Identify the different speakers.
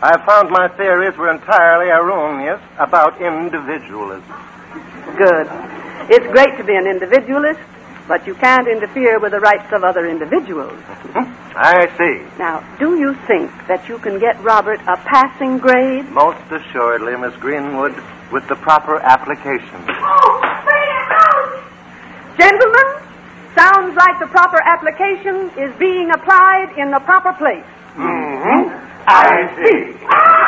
Speaker 1: I found my theories were entirely erroneous about individualism.
Speaker 2: Good. It's great to be an individualist, but you can't interfere with the rights of other individuals.
Speaker 1: I see.
Speaker 2: Now, do you think that you can get Robert a passing grade?
Speaker 1: Most assuredly, Miss Greenwood, with the proper application.
Speaker 2: Gentlemen, sounds like the proper application is being applied in the proper place.
Speaker 1: Mm-hmm. I see.